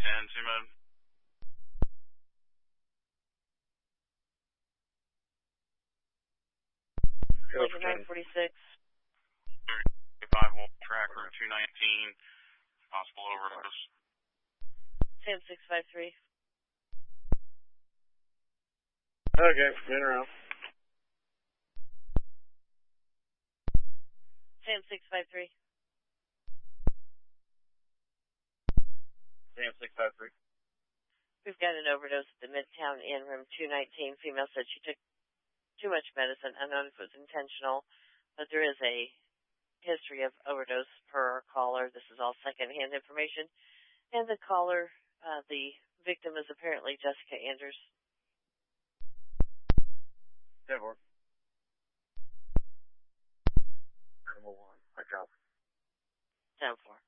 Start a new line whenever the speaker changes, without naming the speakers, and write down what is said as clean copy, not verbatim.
10, 2 mode.
Collision 946.
35 volt track route 219. Possible overdose.
Sam 653.
Okay, spin around.
Sam 653.
Sam 653.
We've got an overdose at the Midtown Inn, room 219. Female said she took too much medicine. Unknown if it was intentional, but there is a history of overdose per our caller. This is all secondhand information. And the caller, the victim is apparently Jessica Anders.
10-4. Number 1. I copy.
10-4.